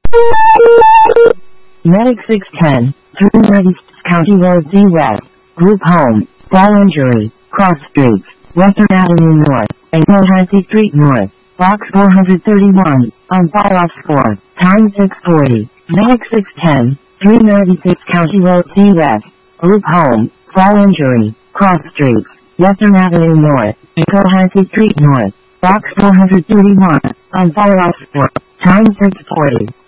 Medic 610, 390 County Road D West, Group Home, Fall Injury, Cross Streets, Western Avenue North, and Cohasset Street North, Box 431, on Fire-Off 4, time 6:40. Medic 610, 396 County Road D West, Group Home, Fall Injury, Cross Streets, Western Avenue North, and Cohasset Street North, Box 431, on Fire-Off 4, time 6:40.